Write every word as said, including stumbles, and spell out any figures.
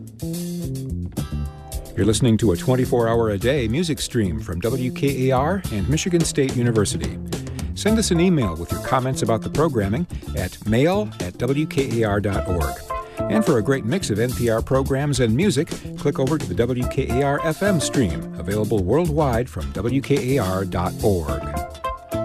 You're listening to a twenty-four hour a day music stream from W K A R and Michigan State University. Send us an email with your comments about the programming at mail at w k a r dot org. And for a great mix of N P R programs and music, click over to the W K A R F M stream, available worldwide from w k a r dot org.